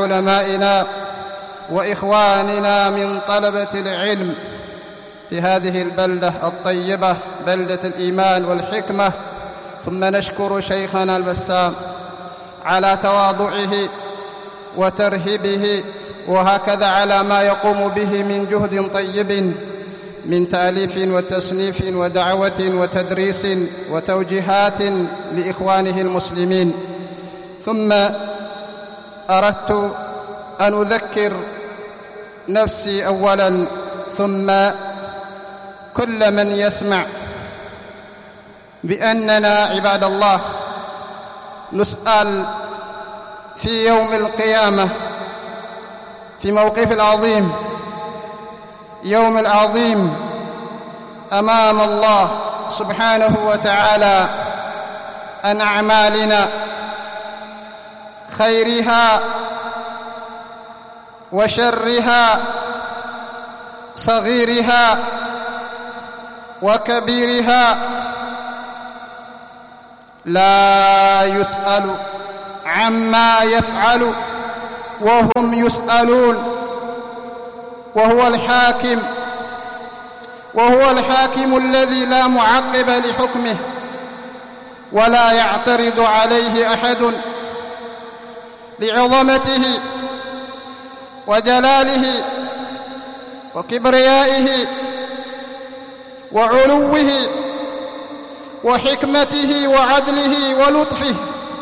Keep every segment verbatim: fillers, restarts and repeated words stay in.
علمائنا وإخواننا من طلبة العلم في هذه البلدة الطيبة، بلدة الإيمان والحكمة. ثم نشكر شيخنا البسام على تواضعه وترهيبه، وهكذا على ما يقوم به من جهد طيب من تأليف وتصنيف ودعوة وتدريس وتوجيهات لإخوانه المسلمين. ثم أردت أن أذكر نفسي أولاً ثم كل من يسمع بأننا عباد الله نسأل في يوم القيامة في موقف العظيم، يوم العظيم أمام الله سبحانه وتعالى، عن أعمالنا خيرها وشرها، صغيرها وكبيرها. لا يسأل عما يفعل وهم يسألون، وهو الحاكم وهو الحاكم الذي لا معقب لحكمه ولا يعترض عليه أحد، لعظمته وجلاله وكبريائه وعلوه وحكمته وعدله ولطفه،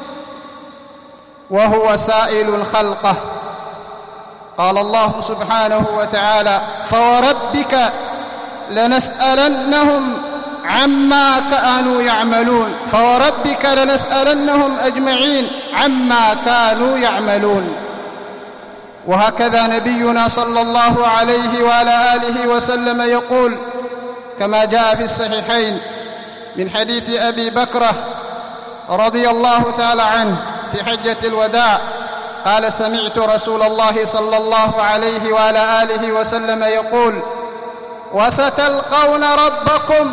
وهو سائل خلقه. قال الله سبحانه وتعالى: فوربك لنسألنهم عما كانوا يعملون، فوربك لنسألنهم أجمعين عما كانوا يعملون. وهكذا نبينا صلى الله عليه وعلى آله وسلم يقول كما جاء في الصحيحين من حديث أبي بكرة رضي الله تعالى عنه في حجة الوداع قال: سمعت رسول الله صلى الله عليه وعلى آله وسلم يقول: وستلقون ربكم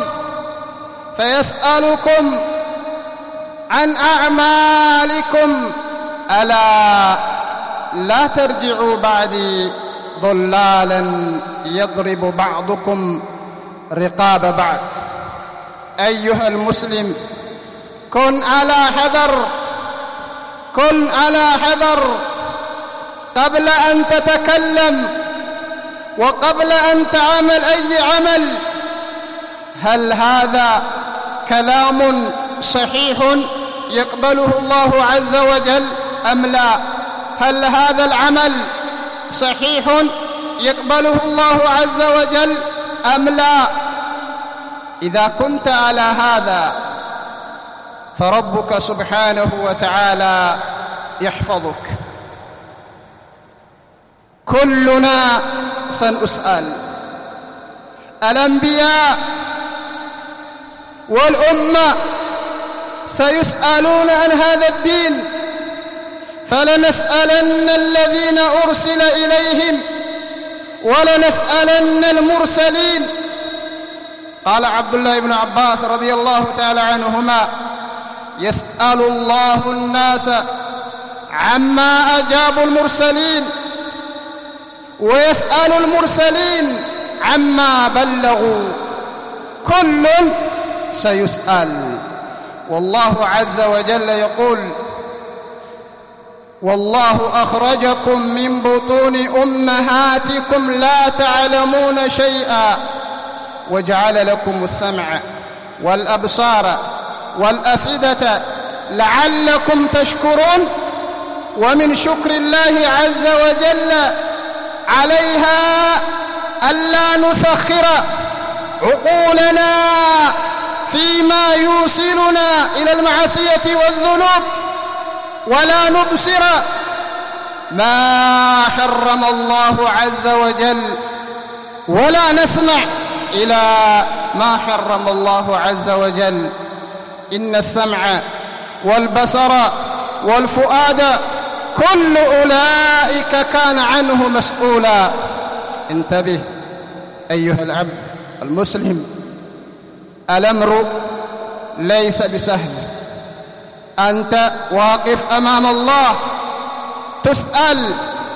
فيسألكم عن أعمالكم، ألا لا ترجعوا بعدي ضلالا يضرب بعضكم رقاب بعض. أيها المسلم، كن على حذر، كن على حذر قبل أن تتكلم وقبل أن تعمل أي عمل. هل هذا كلام صحيح يقبله الله عز وجل أم لا؟ هل هذا العمل صحيح يقبله الله عز وجل أم لا؟ إذا كنت على هذا فربك سبحانه وتعالى يحفظك. كلنا سنسأل، الأنبياء والأمة سيسألون عن هذا الدين، فلنسألن الذين أرسل إليهم ولنسألن المرسلين. قال عبد الله بن عباس رضي الله تعالى عنهما: يسأل الله الناس عما أجابوا المرسلين، ويسأل المرسلين عما بلغوا. كل سيسأل. والله عز وجل يقول: والله أخرجكم من بطون أمهاتكم لا تعلمون شيئا وجعل لكم السمع والأبصار والأفئدة لعلكم تشكرون. ومن شكر الله عز وجل عليها ألا نسخر عقولنا فيما يوصلنا إلى المعصية والذنوب، ولا نبصر ما حرم الله عز وجل، ولا نسمع إلى ما حرم الله عز وجل. إن السمع والبصر والفؤاد كل أولئك كان عنه مسؤولا. انتبه أيها العبد المسلم، الأمر ليس بسهل. أنت واقف أمام الله تسأل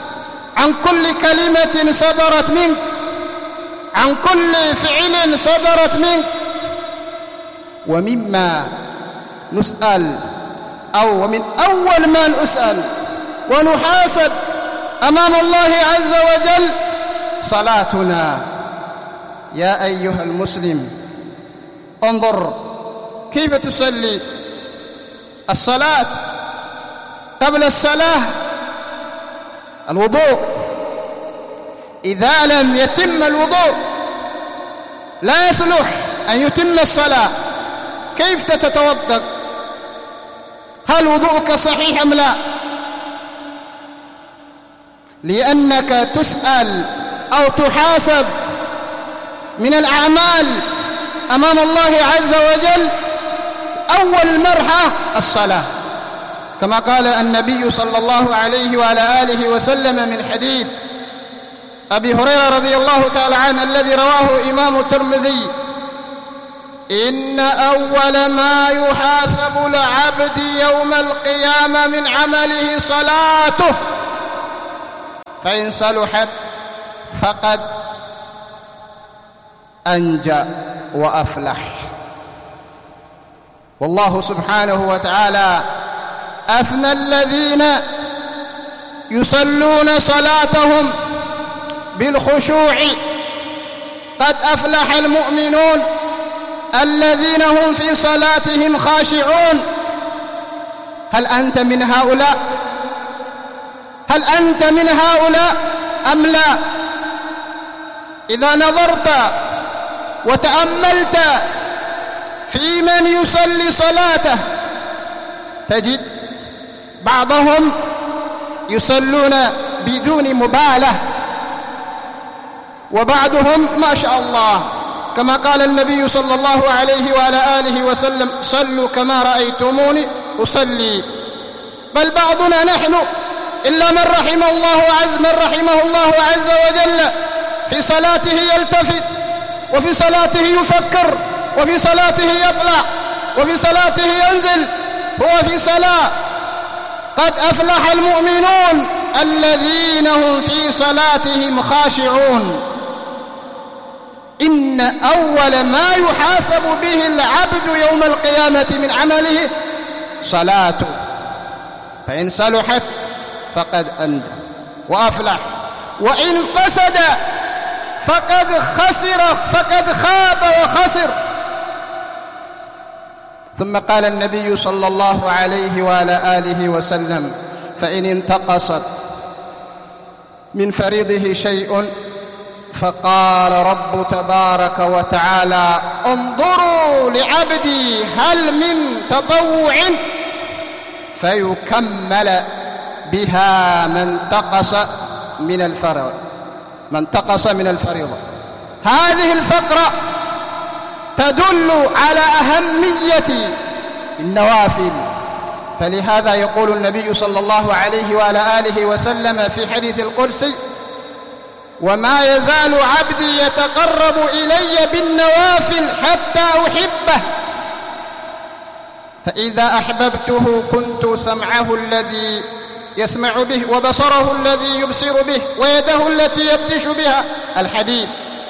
عن كل كلمة صدرت منك، عن كل فعل صدرت منك. ومما نسأل أو ومن أول ما نسأل ونحاسب أمام الله عز وجل صلاتنا. يا أيها المسلم انظر كيف تصلي. الصلاة قبل الصلاة الوضوء. إذا لم يتم الوضوء لا يصلح أن يتم الصلاة. كيف تتوضأ؟ هل وضوءك صحيح أم لا؟ لأنك تسأل أو تحاسب من الأعمال أمام الله عز وجل. أول مرحلة الصلاة، كما قال النبي صلى الله عليه وعلى آله وسلم من حديث أبي هريرة رضي الله تعالى عنه الذي رواه إمام الترمذي: إن أول ما يحاسب العبد يوم القيامة من عمله صلاته، فإن صلحت فقد أنجى وأفلح. والله سبحانه وتعالى أثنى الذين يصلون صلاتهم بالخشوع: قد أفلح المؤمنون الذين هم في صلاتهم خاشعون. هل أنت من هؤلاء؟ هل أنت من هؤلاء أم لا؟ إذا نظرت وتأملت في من يصلي صلاته تجد بعضهم يصلون بدون مبالاة، وبعضهم ما شاء الله كما قال النبي صلى الله عليه وعلى آله وسلم: صلوا كما رأيتموني أصلي. بل بعضنا نحن إلا من رحم الله عز من رحمه الله عز وجل في صلاته يلتفت، وفي صلاته يفكر، وفي صلاته يطلع، وفي صلاته ينزل. هو في صلاة. قد أفلح المؤمنون الذين هم في صلاتهم خاشعون. إن أول ما يحاسب به العبد يوم القيامة من عمله صلاته، فإن صلحت فقد أنجى وأفلح، وإن فسد فقد خسر فقد خاب وخسر. ثم قال النبي صلى الله عليه وعلى آله وسلم: فإن انتقصت من فريضه شيء فقال رب تبارك وتعالى: انظروا لعبدي هل من تطوع فيكمل بها من انتقص من الفرض من انتقص من الفريضة. هذه الفقرة تدل على أهمية النوافل. فلهذا يقول النبي صلى الله عليه وعلى آله وسلم في حديث القدسي: وما يزال عبدي يتقرب إلي بالنوافل حتى أحبه، فإذا أحببته كنت سمعه الذي يسمع به، وبصره الذي يبصر به، ويده التي يبطش بها. الحديث.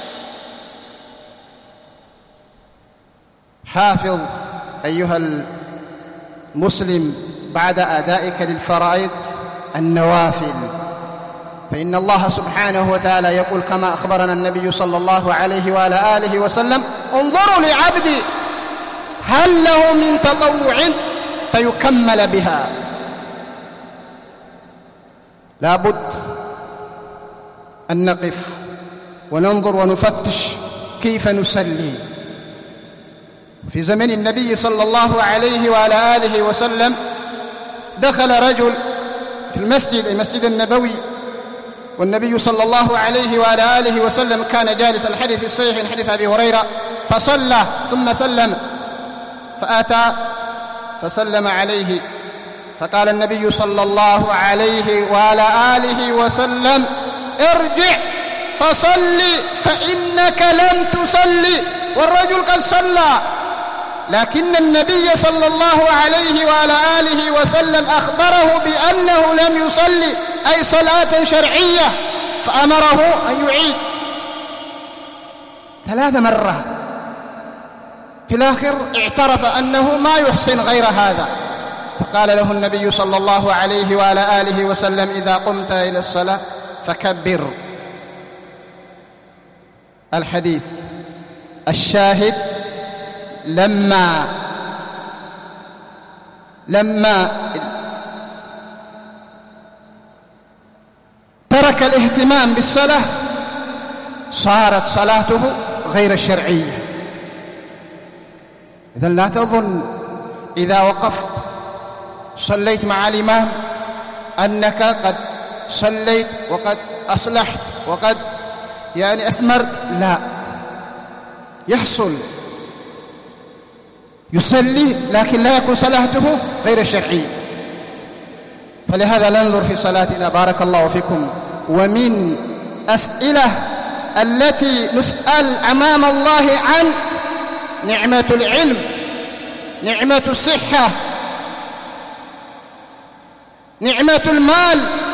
حافظ أيها المسلم بعد أدائك للفرائض النوافل، فإن الله سبحانه وتعالى يقول كما أخبرنا النبي صلى الله عليه وعلى آله وسلم: انظروا لعبدي هل له من تطوع فيكمل بها. لا بد أن نقف وننظر ونفتش كيف نصلي. في زمن النبي صلى الله عليه وعلى آله وسلم دخل رجل في المسجد المسجد النبوي، والنبي صلى الله عليه وعلى آله وسلم كان جالس. الحديث الصحيح من حديث أبي هريرة: فصلى ثم سلم، فأتى فسلم عليه، فقال النبي صلى الله عليه وعلى آله وسلم: ارجع فصلي فإنك لم تصلي. والرجل قد صلى لكن النبي صلى الله عليه وعلى آله وسلم أخبره بأنه لم يصلي أي صلاة شرعية، فأمره أن يعيد ثلاث مرات. في الآخر اعترف أنه ما يحسن غير هذا، فقال له النبي صلى الله عليه وعلى آله وسلم: إذا قمت إلى الصلاة فكبر. الحديث الشاهد: لما لما ترك الاهتمام بالصلاة صارت صلاته غير الشرعية. إذن لا تظن إذا وقفت صليت مع الإمام أنك قد صليت وقد أصلحت وقد يعني أثمرت، لا، يحصل يصلي لكن لا يكون صلاته غير الشرعية. فلهذا ننظر في صلاتنا بارك الله فيكم. ومن أسئلة التي نسأل أمام الله عن نعمة العلم، نعمة الصحة، نعمة المال،